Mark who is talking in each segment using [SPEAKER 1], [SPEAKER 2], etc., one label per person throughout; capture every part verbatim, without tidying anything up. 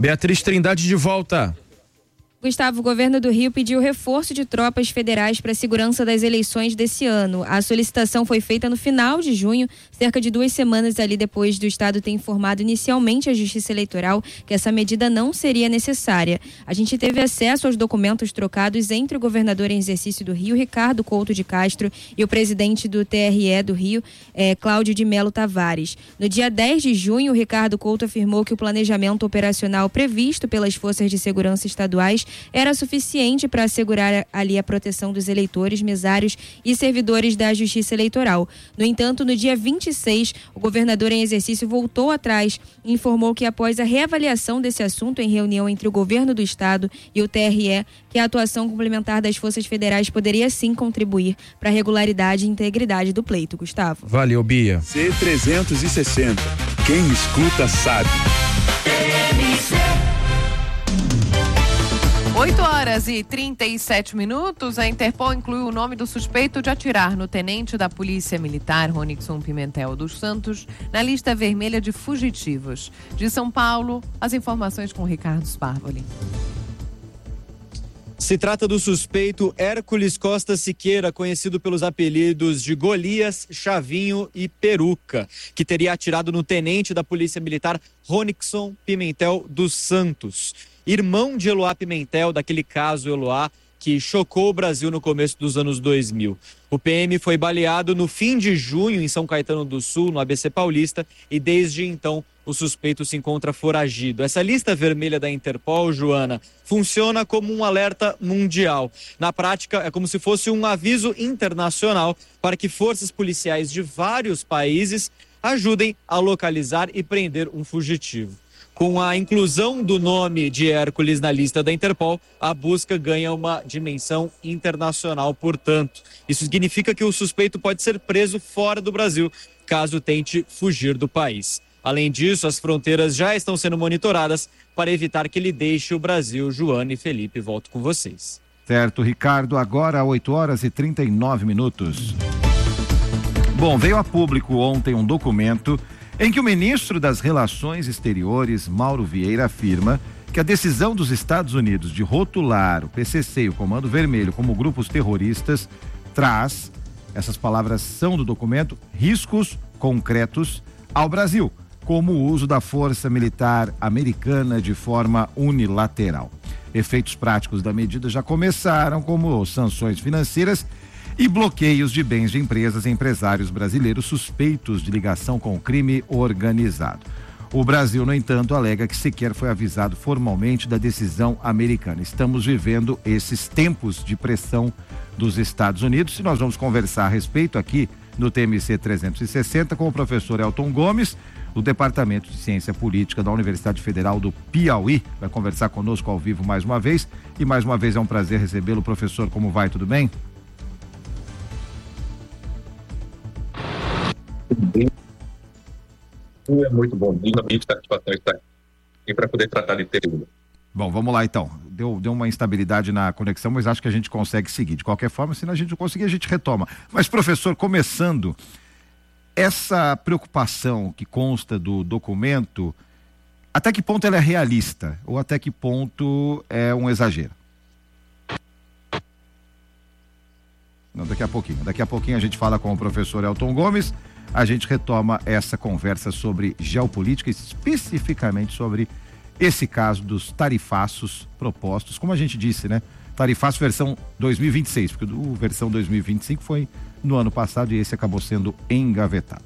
[SPEAKER 1] Beatriz Trindade de volta.
[SPEAKER 2] Gustavo, o governo do Rio pediu reforço de tropas federais para a segurança das eleições desse ano. A solicitação foi feita no final de junho, cerca de duas semanas ali depois do estado ter informado inicialmente à Justiça Eleitoral que essa medida não seria necessária. A gente teve acesso aos documentos trocados entre o governador em exercício do Rio, Ricardo Couto de Castro, e o presidente do T R E do Rio, é, Cláudio de Melo Tavares. No dia dez de junho, o Ricardo Couto afirmou que o planejamento operacional previsto pelas forças de segurança estaduais era suficiente para assegurar ali a proteção dos eleitores, mesários e servidores da Justiça Eleitoral. No entanto, no dia vinte e seis, o governador em exercício voltou atrás e informou que após a reavaliação desse assunto em reunião entre o governo do estado e o T R E, que a atuação complementar das forças federais poderia sim contribuir para a regularidade e integridade do pleito. Gustavo.
[SPEAKER 1] Valeu, Bia.
[SPEAKER 3] C trezentos e sessenta. Quem escuta sabe.
[SPEAKER 4] oito horas e trinta e sete minutos, a Interpol incluiu o nome do suspeito de atirar no tenente da Polícia Militar, Ronixon Pimentel dos Santos, na lista vermelha de fugitivos. De São Paulo, as informações com Ricardo Sparvoli.
[SPEAKER 5] Se trata do suspeito Hércules Costa Siqueira, conhecido pelos apelidos de Golias, Chavinho e Peruca, que teria atirado no tenente da Polícia Militar, Ronixon Pimentel dos Santos. Irmão de Eloá Pimentel, daquele caso Eloá, que chocou o Brasil no começo dos anos dois mil. O P M foi baleado no fim de junho em São Caetano do Sul, no A B C Paulista, e desde então o suspeito se encontra foragido. Essa lista vermelha da Interpol, Joana, funciona como um alerta mundial. Na prática, é como se fosse um aviso internacional para que forças policiais de vários países ajudem a localizar e prender um fugitivo. Com a inclusão do nome de Hércules na lista da Interpol, a busca ganha uma dimensão internacional, portanto. Isso significa que o suspeito pode ser preso fora do Brasil, caso tente fugir do país. Além disso, as fronteiras já estão sendo monitoradas para evitar que ele deixe o Brasil. Joana e Felipe, volto com vocês.
[SPEAKER 6] Certo, Ricardo, agora oito horas e trinta e nove minutos. Bom, veio a público ontem um documento em que o ministro das Relações Exteriores, Mauro Vieira, afirma que a decisão dos Estados Unidos de rotular o P C C e o Comando Vermelho como grupos terroristas traz, essas palavras são do documento, riscos concretos ao Brasil, como o uso da força militar americana de forma unilateral. Efeitos práticos da medida já começaram, como sanções financeiras e bloqueios de bens de empresas e empresários brasileiros suspeitos de ligação com o crime organizado. O Brasil, no entanto, alega que sequer foi avisado formalmente da decisão americana. Estamos vivendo esses tempos de pressão dos Estados Unidos e nós vamos conversar a respeito aqui no T M C trezentos e sessenta com o professor Elton Gomes, do Departamento de Ciência Política da Universidade Federal do Piauí. Vai conversar conosco ao vivo mais uma vez e mais uma vez é um prazer recebê-lo. Professor, como vai? Tudo bem?
[SPEAKER 7] É muito bom. Minimamente satisfação estar aqui para poder tratar de tema.
[SPEAKER 6] Bom, vamos lá então. Deu, deu uma instabilidade na conexão, mas acho que a gente consegue seguir. De qualquer forma, se a gente não conseguir, a gente retoma. Mas, professor, começando, essa preocupação que consta do documento, até que ponto ela é realista? Ou até que ponto é um exagero? Não, daqui a pouquinho. Daqui a pouquinho a gente fala com o professor Elton Gomes. A gente retoma essa conversa sobre geopolítica, especificamente sobre esse caso dos tarifaços propostos, como a gente disse, né? Tarifaço versão dois mil e vinte e seis, porque o versão dois mil e vinte e cinco foi no ano passado e esse acabou sendo engavetado.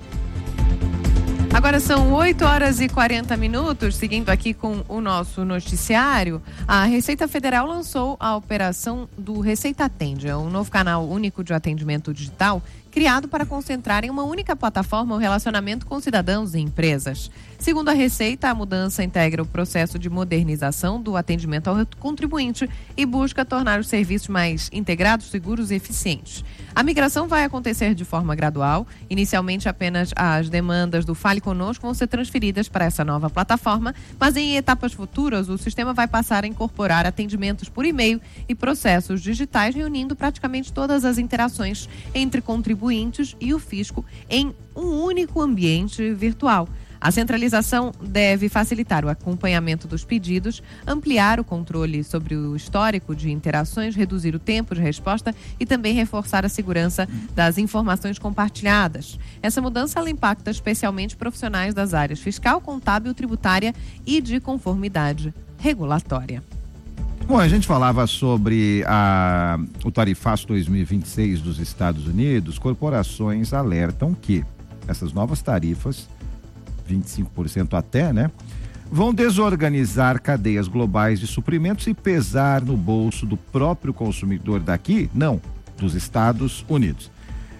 [SPEAKER 4] Agora são oito horas e quarenta minutos, seguindo aqui com o nosso noticiário. A Receita Federal lançou a operação do Receita Atende, um novo canal único de atendimento digital criado para concentrar em uma única plataforma o relacionamento com cidadãos e empresas. Segundo a Receita, a mudança integra o processo de modernização do atendimento ao contribuinte e busca tornar os serviços mais integrados, seguros e eficientes. A migração vai acontecer de forma gradual. Inicialmente, apenas as demandas do Fale Conosco vão ser transferidas para essa nova plataforma, mas em etapas futuras, o sistema vai passar a incorporar atendimentos por e-mail e processos digitais, reunindo praticamente todas as interações entre contribuintes e o fisco em um único ambiente virtual. A centralização deve facilitar o acompanhamento dos pedidos, ampliar o controle sobre o histórico de interações, reduzir o tempo de resposta e também reforçar a segurança das informações compartilhadas. Essa mudança ela impacta especialmente profissionais das áreas fiscal, contábil, tributária e de conformidade regulatória.
[SPEAKER 6] Bom, a gente falava sobre a, o tarifaço dois mil e vinte e seis dos Estados Unidos. Corporações alertam que essas novas tarifas, vinte e cinco por cento até, né, vão desorganizar cadeias globais de suprimentos e pesar no bolso do próprio consumidor daqui, não, dos Estados Unidos.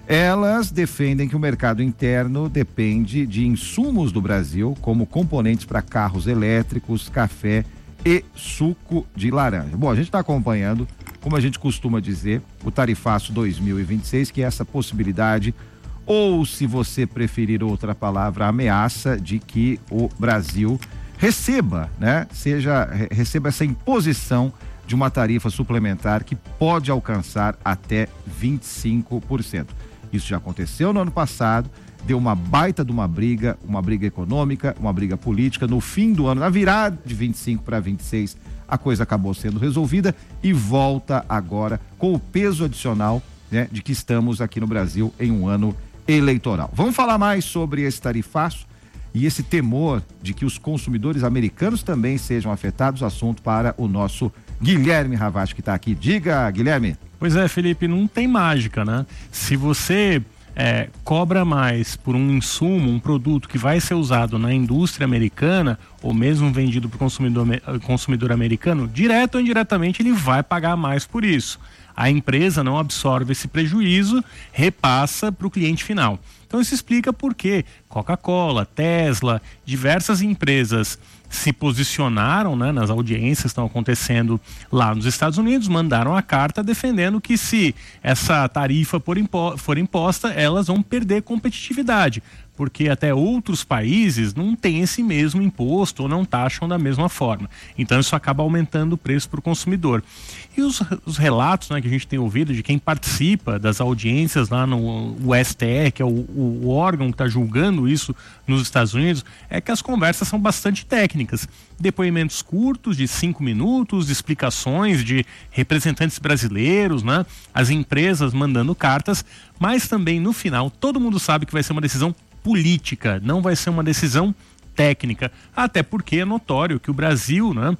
[SPEAKER 6] Elas defendem que o mercado interno depende de insumos do Brasil, como componentes para carros elétricos, café e suco de laranja. Bom, a gente está acompanhando, como a gente costuma dizer, o tarifaço dois mil e vinte e seis, que é essa possibilidade, ou se você preferir outra palavra, ameaça de que o Brasil receba, né, seja, receba essa imposição de uma tarifa suplementar que pode alcançar até vinte e cinco por cento. Isso já aconteceu no ano passado, deu uma baita de uma briga, uma briga econômica, uma briga política. No fim do ano, na virada de vinte e cinco para vinte e seis, a coisa acabou sendo resolvida e volta agora com o peso adicional, né, de que estamos aqui no Brasil em um ano eleitoral. Vamos falar mais sobre esse tarifaço e esse temor de que os consumidores americanos também sejam afetados. Assunto para o nosso Guilherme Ravach, que está aqui. Diga, Guilherme.
[SPEAKER 8] Pois é, Felipe, não tem mágica, né? Se você é, cobra mais por um insumo, um produto que vai ser usado na indústria americana, ou mesmo vendido para o consumidor, consumidor americano, direto ou indiretamente ele vai pagar mais por isso. A empresa não absorve esse prejuízo, repassa para o cliente final. Então isso explica por que Coca-Cola, Tesla, diversas empresas se posicionaram, né, nas audiências que estão acontecendo lá nos Estados Unidos, mandaram a carta defendendo que se essa tarifa for, impo- for imposta, elas vão perder competitividade, porque até outros países não têm esse mesmo imposto ou não taxam da mesma forma. Então isso acaba aumentando o preço para o consumidor. E os, os relatos, né, que a gente tem ouvido de quem participa das audiências lá no U S T R, que é o, o, o órgão que está julgando isso nos Estados Unidos, é que as conversas são bastante técnicas. Depoimentos curtos de cinco minutos, explicações de representantes brasileiros, né, as empresas mandando cartas, mas também no final todo mundo sabe que vai ser uma decisão política, não vai ser uma decisão técnica, até porque é notório que o Brasil, né,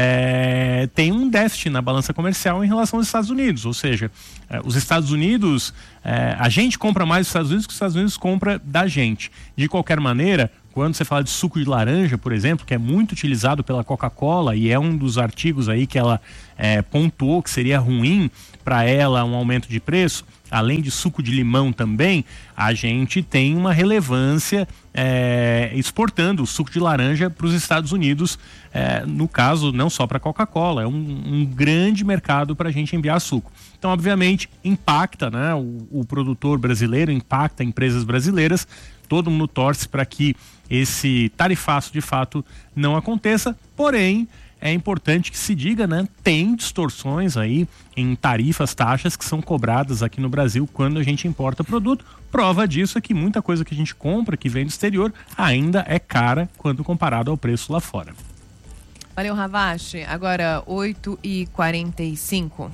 [SPEAKER 8] é, tem um déficit na balança comercial em relação aos Estados Unidos, ou seja, é, os Estados Unidos, é, a gente compra mais dos Estados Unidos que os Estados Unidos compra da gente. De qualquer maneira, quando você fala de suco de laranja, por exemplo, que é muito utilizado pela Coca-Cola e é um dos artigos aí que ela é, pontuou que seria ruim para ela um aumento de preço, além de suco de limão também, a gente tem uma relevância é, exportando o suco de laranja para os Estados Unidos, é, no caso não só para a Coca-Cola, é um, um grande mercado para a gente enviar suco. Então, obviamente, impacta, né, o, o produtor brasileiro, impacta empresas brasileiras, todo mundo torce para que esse tarifaço de fato não aconteça, porém é importante que se diga, né, tem distorções aí em tarifas, taxas que são cobradas aqui no Brasil quando a gente importa produto. Prova disso é que muita coisa que a gente compra, que vem do exterior, ainda é cara quando comparado ao preço lá fora.
[SPEAKER 4] Valeu, Ravach. Agora, oito e quarenta e cinco.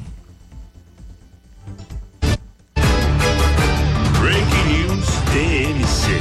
[SPEAKER 3] Breaking News T M C.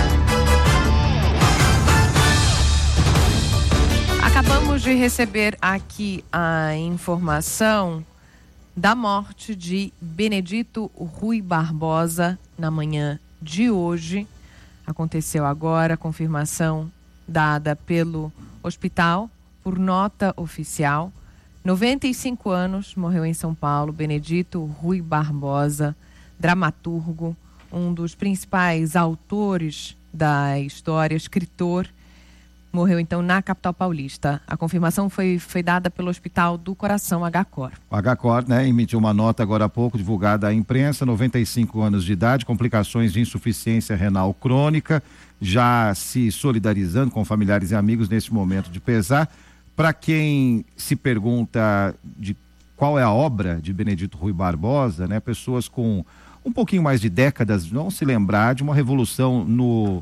[SPEAKER 4] Acabamos de receber aqui a informação da morte de Benedito Rui Barbosa na manhã de hoje. Aconteceu agora, confirmação dada pelo hospital por nota oficial. noventa e cinco anos, morreu em São Paulo, Benedito Rui Barbosa, dramaturgo, um dos principais autores da história, escritor. Morreu, então, na capital paulista. A confirmação foi, foi dada pelo Hospital do Coração H C O R.
[SPEAKER 6] O H C O R, né, emitiu uma nota agora há pouco, divulgada à imprensa, noventa e cinco anos de idade, complicações de insuficiência renal crônica, já se solidarizando com familiares e amigos nesse momento de pesar. Para quem se pergunta de qual é a obra de Benedito Rui Barbosa, né, pessoas com um pouquinho mais de décadas vão se lembrar de uma revolução no...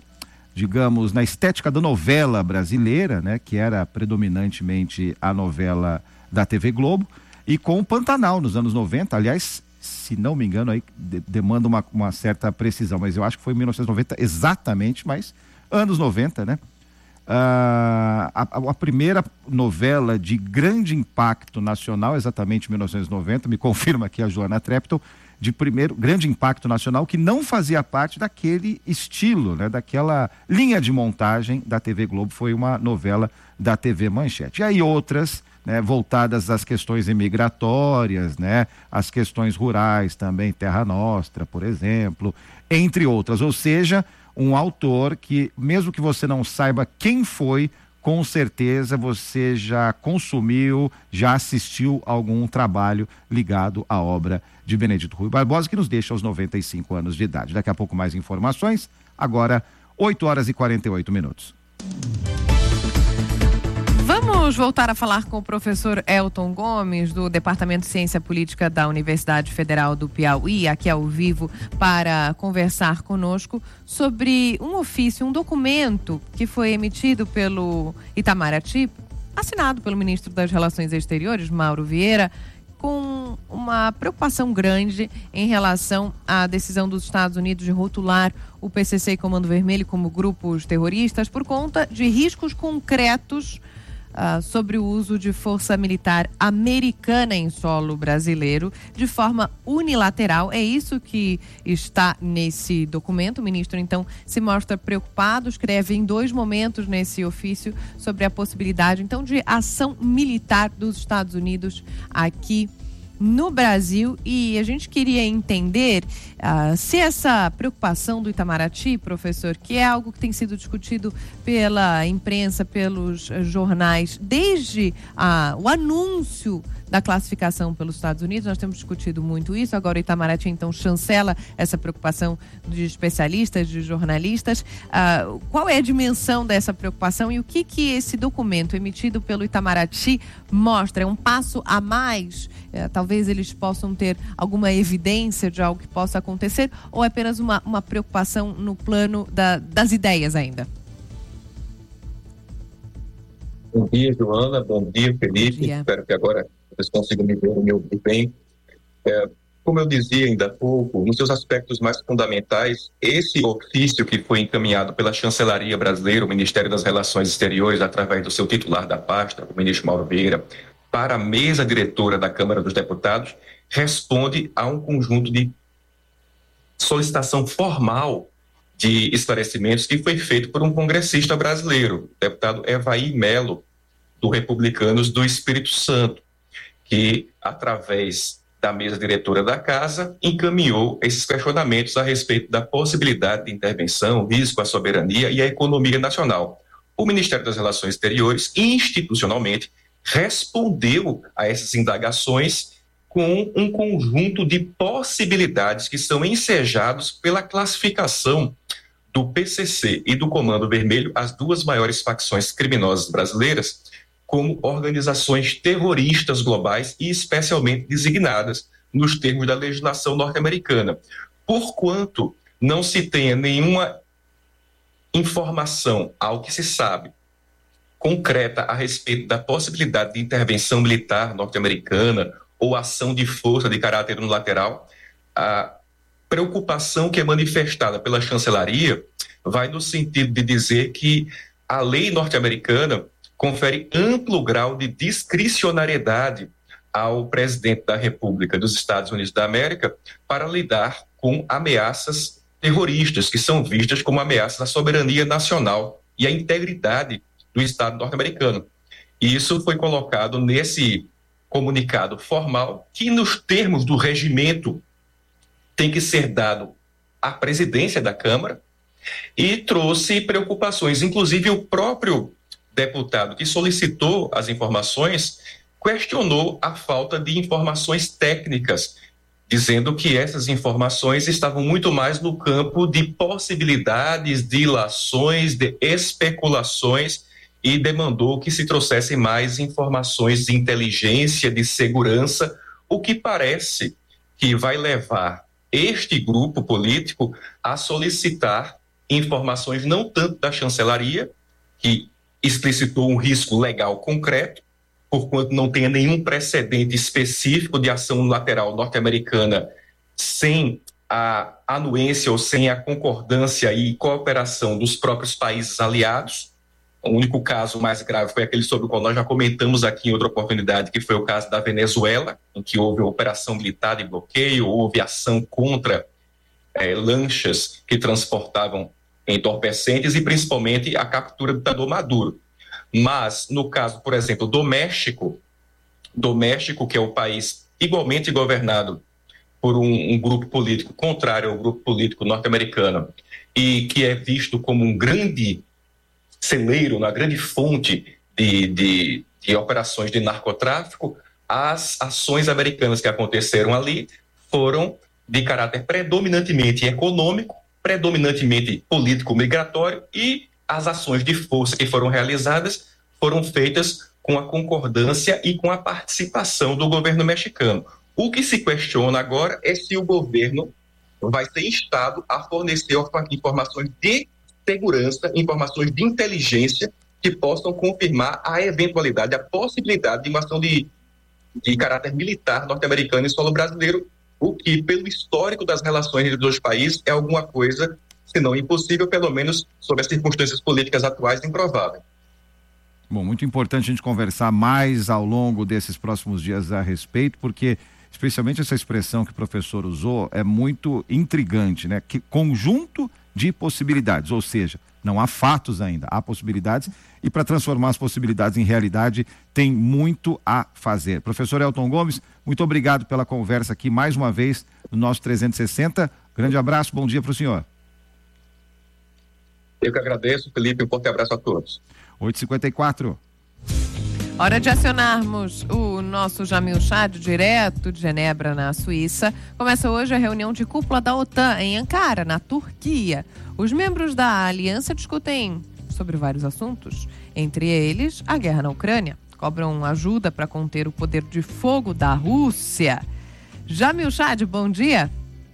[SPEAKER 6] digamos, na estética da novela brasileira, né, que era predominantemente a novela da T V Globo, e com o Pantanal nos anos noventa, aliás, se não me engano, aí de, demanda uma, uma certa precisão, mas eu acho que foi em mil novecentos e noventa exatamente, mas anos noventa, né? Ah, a, a primeira novela de grande impacto nacional, exatamente em mil novecentos e noventa, me confirma aqui a Joana Trepton, de primeiro grande impacto nacional, que não fazia parte daquele estilo, né, daquela linha de montagem da T V Globo, foi uma novela da T V Manchete. E aí outras, né, voltadas às questões imigratórias, né, às questões rurais também, Terra Nostra, por exemplo, entre outras. Ou seja, um autor que, mesmo que você não saiba quem foi, com certeza você já consumiu, já assistiu a algum trabalho ligado à obra de Benedito Rui Barbosa, que nos deixa aos noventa e cinco anos de idade. Daqui a pouco mais informações, agora oito horas e quarenta e oito minutos.
[SPEAKER 4] Vamos voltar a falar com o professor Elton Gomes, do Departamento de Ciência Política da Universidade Federal do Piauí, aqui ao vivo, para conversar conosco sobre um ofício, um documento que foi emitido pelo Itamaraty, assinado pelo ministro das Relações Exteriores, Mauro Vieira, com uma preocupação grande em relação à decisão dos Estados Unidos de rotular o P C C e Comando Vermelho como grupos terroristas por conta de riscos concretos Uh, sobre o uso de força militar americana em solo brasileiro de forma unilateral. É isso que está nesse documento. O ministro, então, se mostra preocupado, escreve em dois momentos nesse ofício sobre a possibilidade, então, de ação militar dos Estados Unidos aqui no Brasil, e a gente queria entender uh, se essa preocupação do Itamaraty, professor, que é algo que tem sido discutido pela imprensa, pelos uh, jornais, desde uh, o anúncio da classificação pelos Estados Unidos, nós temos discutido muito isso. Agora o Itamaraty, então, chancela essa preocupação de especialistas, de jornalistas. Uh, qual é a dimensão dessa preocupação e o que que esse documento emitido pelo Itamaraty mostra? É um passo a mais? É, talvez eles possam ter alguma evidência de algo que possa acontecer, ou é apenas uma, uma preocupação no plano da, das ideias ainda?
[SPEAKER 7] Bom dia, Joana. Bom dia, Felipe.
[SPEAKER 4] Bom dia.
[SPEAKER 7] Espero que agora vocês consigam me ver e me ouvir bem. É, como eu dizia ainda há pouco, nos seus aspectos mais fundamentais, esse ofício que foi encaminhado pela Chancelaria Brasileira, o Ministério das Relações Exteriores, através do seu titular da pasta, o ministro Mauro Vieira, para a mesa diretora da Câmara dos Deputados, responde a um conjunto de solicitação formal de esclarecimentos que foi feito por um congressista brasileiro, o deputado Evaí Melo, do Republicanos do Espírito Santo, que, através da mesa diretora da Casa, encaminhou esses questionamentos a respeito da possibilidade de intervenção, risco à soberania e à economia nacional. O Ministério das Relações Exteriores, institucionalmente, respondeu a essas indagações com um conjunto de possibilidades que são ensejados pela classificação do P C C e do Comando Vermelho, as duas maiores facções criminosas brasileiras, como organizações terroristas globais e especialmente designadas nos termos da legislação norte-americana. Porquanto não se tenha nenhuma informação, ao que se sabe, concreta a respeito da possibilidade de intervenção militar norte-americana ou ação de força de caráter unilateral, a preocupação que é manifestada pela chancelaria vai no sentido de dizer que a lei norte-americana confere amplo grau de discricionariedade ao presidente da República dos Estados Unidos da América para lidar com ameaças terroristas, que são vistas como ameaças à soberania nacional e à integridade do Estado norte-americano. E isso foi colocado nesse comunicado formal, que nos termos do regimento tem que ser dado à presidência da Câmara, e trouxe preocupações. Inclusive o próprio deputado que solicitou as informações questionou a falta de informações técnicas, dizendo que essas informações estavam muito mais no campo de possibilidades, de ilações, de especulações, e demandou que se trouxessem mais informações de inteligência, de segurança, o que parece que vai levar este grupo político a solicitar informações não tanto da chancelaria, que explicitou um risco legal concreto, porquanto não tenha nenhum precedente específico de ação unilateral norte-americana sem a anuência ou sem a concordância e cooperação dos próprios países aliados. O único caso mais grave foi aquele sobre o qual nós já comentamos aqui em outra oportunidade, que foi o caso da Venezuela, em que houve operação militar de bloqueio, houve ação contra eh, lanchas que transportavam entorpecentes e principalmente a captura do ditador Maduro. Mas, no caso, por exemplo, do México, do México, que é o país igualmente governado por um, um grupo político contrário ao grupo político norte-americano e que é visto como um grande celeiro, uma grande fonte de, de, de operações de narcotráfico, as ações americanas que aconteceram ali foram de caráter predominantemente econômico, predominantemente político-migratório, e as ações de força que foram realizadas foram feitas com a concordância e com a participação do governo mexicano. O que se questiona agora é se o governo vai ser instado a fornecer informações de segurança, informações de inteligência que possam confirmar a eventualidade, a possibilidade de uma ação de, de caráter militar norte-americano em solo brasileiro, o que, pelo histórico das relações entre os dois países, é alguma coisa, se não impossível, pelo menos sob as circunstâncias políticas atuais, improvável.
[SPEAKER 6] Bom, muito importante a gente conversar mais ao longo desses próximos dias a respeito, porque especialmente essa expressão que o professor usou é muito intrigante, né? Que conjunto de possibilidades, ou seja, não há fatos ainda, há possibilidades, e para transformar as possibilidades em realidade tem muito a fazer. Professor Elton Gomes, muito obrigado pela conversa aqui mais uma vez no nosso trezentos e sessenta. Grande abraço, bom dia para o senhor.
[SPEAKER 7] Eu que agradeço, Felipe, um forte abraço a todos.
[SPEAKER 6] oito e cinquenta e quatro.
[SPEAKER 4] Hora de acionarmos o nosso Jamil Chad, direto de Genebra, na Suíça. Começa hoje a reunião de cúpula da OTAN em Ankara, na Turquia. Os membros da aliança discutem sobre vários assuntos, entre eles a guerra na Ucrânia. Cobram ajuda para conter o poder de fogo da Rússia. Jamil Chad, bom dia.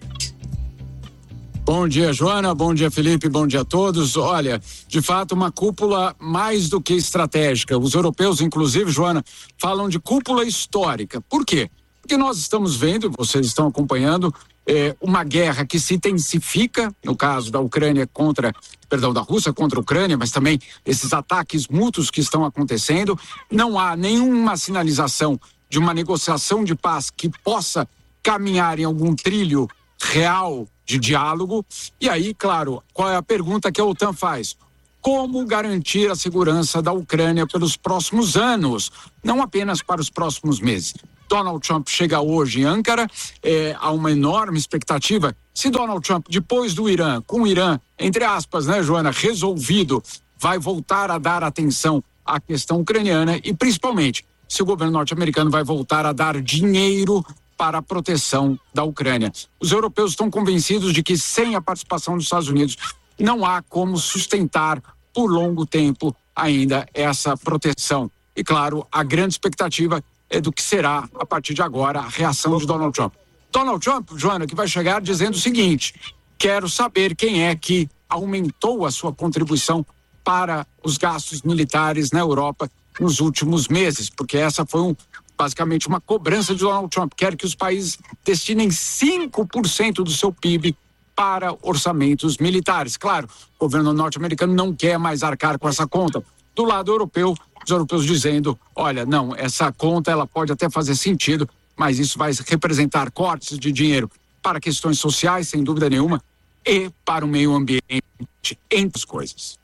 [SPEAKER 9] Bom dia, Joana. Bom dia, Felipe. Bom dia a todos. Olha, de fato, uma cúpula mais do que estratégica. Os europeus, inclusive, Joana, falam de cúpula histórica. Por quê? Porque nós estamos vendo, vocês estão acompanhando, é, uma guerra que se intensifica, no caso da Ucrânia contra, perdão, da Rússia contra a Ucrânia, mas também esses ataques mútuos que estão acontecendo. Não há nenhuma sinalização de uma negociação de paz que possa caminhar em algum trilho real de diálogo. E aí, claro, qual é a pergunta que a OTAN faz? Como garantir a segurança da Ucrânia pelos próximos anos, não apenas para os próximos meses? Donald Trump chega hoje em Ankara, é, há uma enorme expectativa. Se Donald Trump, depois do Irã, com o Irã, entre aspas, né, Joana, resolvido, vai voltar a dar atenção à questão ucraniana e, principalmente, se o governo norte-americano vai voltar a dar dinheiro para a proteção da Ucrânia. Os europeus estão convencidos de que sem a participação dos Estados Unidos não há como sustentar por longo tempo ainda essa proteção. E claro, a grande expectativa é do que será, a partir de agora, a reação de Donald Trump. Donald Trump, Joana, que vai chegar dizendo o seguinte: quero saber quem é que aumentou a sua contribuição para os gastos militares na Europa nos últimos meses, porque essa foi um basicamente uma cobrança de Donald Trump. Quer que os países destinem cinco por cento do seu P I B para orçamentos militares. Claro, o governo norte-americano não quer mais arcar com essa conta. Do lado europeu, os europeus dizendo, olha, não, essa conta ela pode até fazer sentido, mas isso vai representar cortes de dinheiro para questões sociais, sem dúvida nenhuma, e para o meio ambiente, entre as coisas.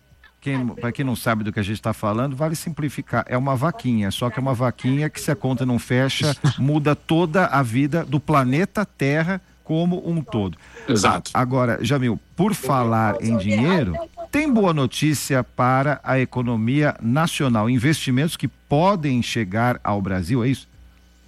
[SPEAKER 6] Para quem não sabe do que a gente está falando, vale simplificar. É uma vaquinha, só que é uma vaquinha que, se a conta não fecha, muda toda a vida do planeta Terra como um todo.
[SPEAKER 9] Exato.
[SPEAKER 6] Agora, Jamil, por falar em dinheiro, tem boa notícia para a economia nacional. Investimentos que podem chegar ao Brasil, é isso?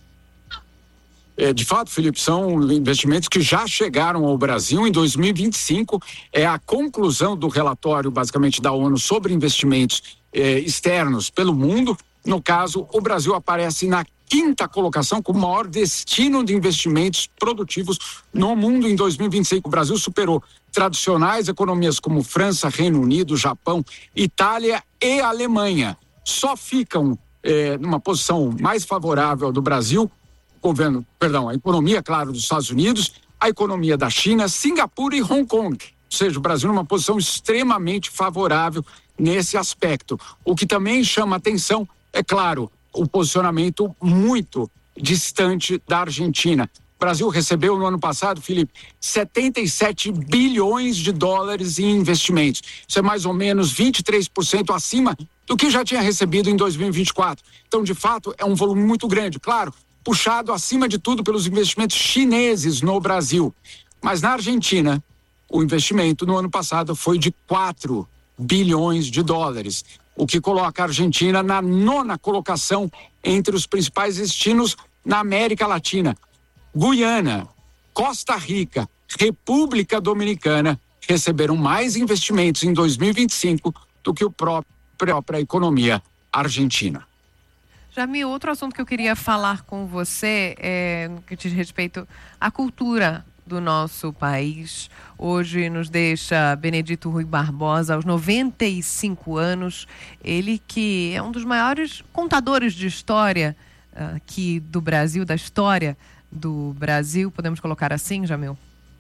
[SPEAKER 9] É, de fato, Felipe, são investimentos que já chegaram ao Brasil em dois mil e vinte e cinco. É a conclusão do relatório, basicamente, da ONU sobre investimentos eh, externos pelo mundo. No caso, o Brasil aparece na quinta colocação como maior destino de investimentos produtivos no mundo em dois mil e vinte e cinco. O Brasil superou tradicionais economias como França, Reino Unido, Japão, Itália e Alemanha só ficam eh, numa posição mais favorável do Brasil, governo, perdão, a economia, claro, dos Estados Unidos, a economia da China, Singapura e Hong Kong. Ou seja, o Brasil numa posição extremamente favorável nesse aspecto. O que também chama atenção, é claro, o posicionamento muito distante da Argentina. O Brasil recebeu no ano passado, Felipe, setenta e sete bilhões de dólares em investimentos. Isso é mais ou menos vinte e três por cento acima do que já tinha recebido em dois mil e vinte e quatro. Então, de fato, é um volume muito grande. Claro, puxado acima de tudo pelos investimentos chineses no Brasil. Mas na Argentina, o investimento no ano passado foi de quatro bilhões de dólares, o que coloca a Argentina na nona colocação entre os principais destinos na América Latina. Guiana, Costa Rica, República Dominicana receberam mais investimentos em dois mil e vinte e cinco do que a própria, própria economia argentina.
[SPEAKER 4] Jamil, outro assunto que eu queria falar com você é no que diz respeito à cultura do nosso país. Hoje nos deixa Benedito Rui Barbosa, aos noventa e cinco anos. Ele que é um dos maiores contadores de história uh, aqui do Brasil, da história do Brasil, podemos colocar assim, Jamil?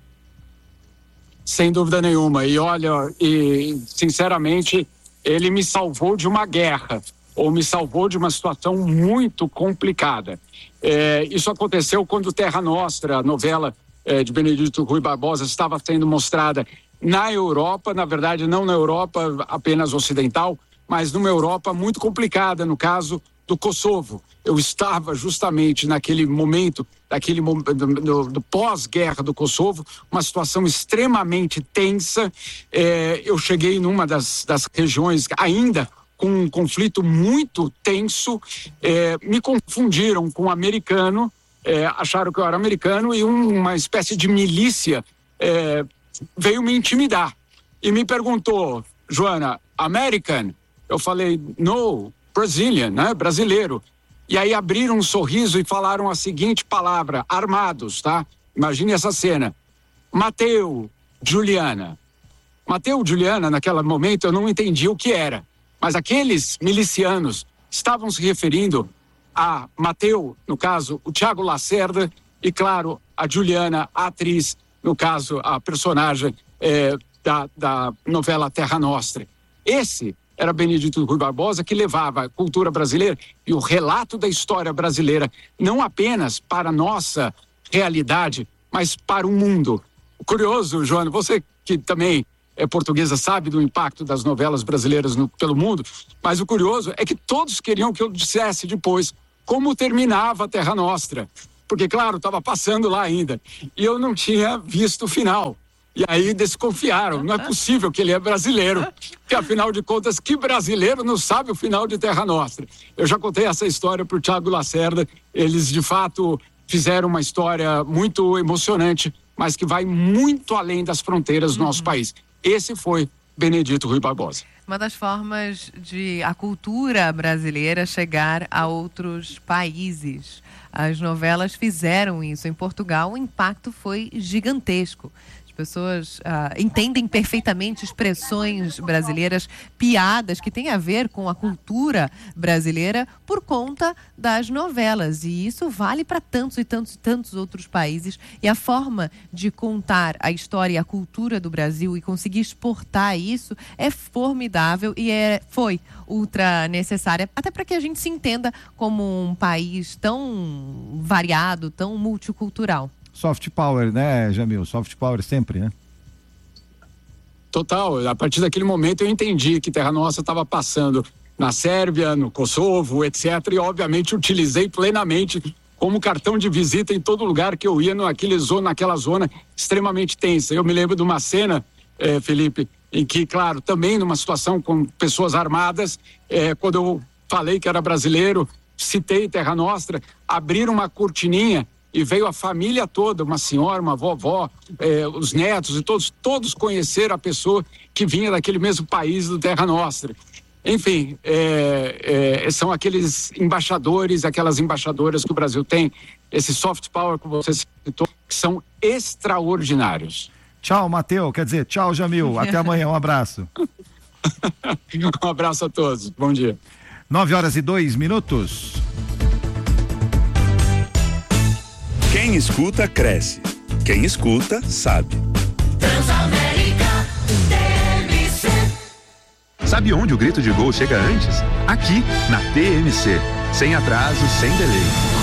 [SPEAKER 9] Sem dúvida nenhuma. E olha, e, sinceramente, ele me salvou de uma guerra, ou me salvou de uma situação muito complicada. É, isso aconteceu quando Terra Nostra, a novela é, de Benedito Rui Barbosa, estava sendo mostrada na Europa, na verdade não na Europa apenas ocidental, mas numa Europa muito complicada, no caso do Kosovo. Eu estava justamente naquele momento, daquele, do, do pós-guerra do Kosovo, uma situação extremamente tensa. É, eu cheguei numa das, das regiões ainda com um conflito muito tenso, é, me confundiram com um americano, é, acharam que eu era americano e um, uma espécie de milícia é, veio me intimidar e me perguntou, Joana, American? Eu falei, no, Brazilian, né? Brasileiro. E aí abriram um sorriso e falaram a seguinte palavra, armados, tá? Imagine essa cena. Mateu, Juliana. Mateu, Juliana, naquele momento eu não entendi o que era. Mas aqueles milicianos estavam se referindo a Mateu, no caso, o Thiago Lacerda, e, claro, a Juliana, a atriz, no caso, a personagem é, da, da novela Terra Nostra. Esse era Benedito Rui Barbosa, que levava a cultura brasileira e o relato da história brasileira, não apenas para a nossa realidade, mas para o mundo. Curioso, Joana, você que também é portuguesa sabe do impacto das novelas brasileiras no, pelo mundo, mas o curioso é que todos queriam que eu dissesse depois como terminava a Terra Nostra, porque claro, estava passando lá ainda, e eu não tinha visto o final, e aí desconfiaram, não é possível que ele é brasileiro, porque afinal de contas, que brasileiro não sabe o final de Terra Nostra? Eu já contei essa história para o Thiago Lacerda, eles de fato fizeram uma história muito emocionante, mas que vai muito além das fronteiras do nosso país. Esse foi Benedito Rui Barbosa.
[SPEAKER 4] Uma das formas de a cultura brasileira chegar a outros países. As novelas fizeram isso. Em Portugal, o impacto foi gigantesco. As pessoas ah, entendem perfeitamente expressões brasileiras, piadas que têm a ver com a cultura brasileira por conta das novelas. E isso vale para tantos e tantos e tantos outros países. E a forma de contar a história e a cultura do Brasil e conseguir exportar isso é formidável e é, foi ultra necessária, até para que a gente se entenda como um país tão variado, tão multicultural.
[SPEAKER 6] Soft power, né, Jamil? Soft power sempre, né?
[SPEAKER 9] Total. A partir daquele momento eu entendi que Terra Nostra estava passando na Sérvia, no Kosovo, etcétera. E obviamente utilizei plenamente como cartão de visita em todo lugar que eu ia naquele zona, naquela zona extremamente tensa. Eu me lembro de uma cena, eh, Felipe, em que, claro, também numa situação com pessoas armadas, eh, quando eu falei que era brasileiro, citei Terra Nostra, abriram uma cortininha e veio a família toda, uma senhora, uma vovó, eh, os netos e todos, todos conheceram a pessoa que vinha daquele mesmo país do Terra Nostra. Enfim, eh, eh, são aqueles embaixadores, aquelas embaixadoras que o Brasil tem, esse soft power que você citou, que são extraordinários.
[SPEAKER 6] Tchau, Mateus. Quer dizer, tchau, Jamil. Até amanhã. Um abraço.
[SPEAKER 9] Um abraço a todos. Bom dia.
[SPEAKER 6] Nove horas e dois minutos.
[SPEAKER 3] Quem escuta, cresce. Quem escuta, sabe.
[SPEAKER 10] Transamérica T M C.
[SPEAKER 11] Sabe onde o grito de gol chega antes? Aqui, na T M C. Sem atraso, sem delay.